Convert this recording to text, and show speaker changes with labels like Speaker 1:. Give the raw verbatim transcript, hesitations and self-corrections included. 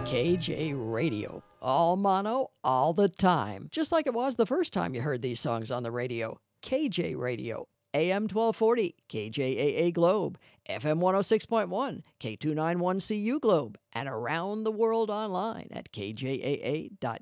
Speaker 1: K J Radio. All mono, all the time. Just like it was the first time you heard these songs on the radio. K J Radio. A M twelve forty, K J A A Globe. F M one oh six point one, K two ninety-one C U Globe. And around the world online at K J A A dot